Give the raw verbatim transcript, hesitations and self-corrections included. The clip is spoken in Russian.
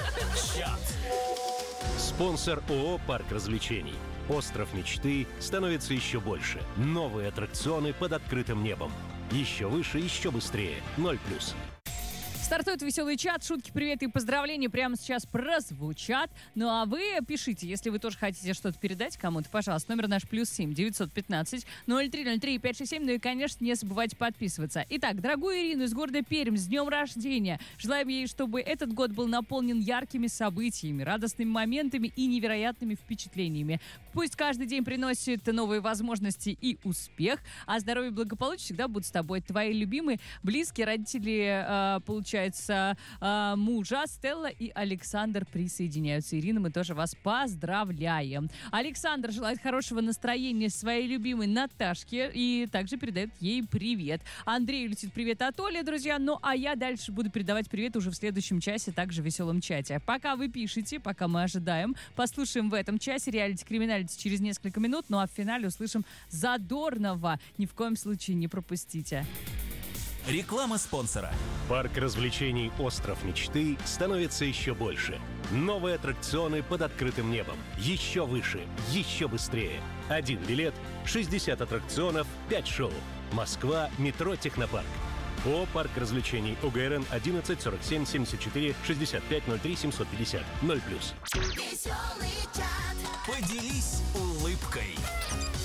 Чат. Спонсор ООО «Парк развлечений». Остров мечты становится еще больше. Новые аттракционы под открытым небом. Еще выше, еще быстрее. Ноль плюс. Стартует веселый чат, шутки, приветы и поздравления прямо сейчас прозвучат. Ну а вы пишите, если вы тоже хотите что-то передать кому-то, пожалуйста. Номер наш плюс семь девятьсот пятнадцать ноль три ноль три пять шесть семь. Ну и, конечно, не забывайте подписываться. Итак, дорогую Ирину из города Пермь, с днем рождения. Желаем ей, чтобы этот год был наполнен яркими событиями, радостными моментами и невероятными впечатлениями. Пусть каждый день приносит новые возможности и успех, а здоровье и благополучие всегда будут с тобой. Твои любимые, близкие, родители, э, получается, э, мужа Стелла и Александр присоединяются. Ирина, мы тоже вас поздравляем. Александр желает хорошего настроения своей любимой Наташке и также передает ей привет. Андрей летит привет от Оли, друзья. Ну, а я дальше буду передавать привет уже в следующем часе, также в веселом чате. Пока вы пишете, пока мы ожидаем, послушаем в этом часе реалити-криминалити через несколько минут, ну а в финале услышим Задорнова. Ни в коем случае не пропустите. Реклама спонсора. Парк развлечений «Остров мечты» становится еще больше. Новые аттракционы под открытым небом. Еще выше, еще быстрее. Один билет, шестьдесят аттракционов, пять шоу. Москва, метро «Технопарк». ООО «Парк развлечений» ОГРН одиннадцать сорок семь семьдесят четыре шестьдесят пять ноль три семьсот пятьдесят. Ноль плюс. Поделись улыбкой.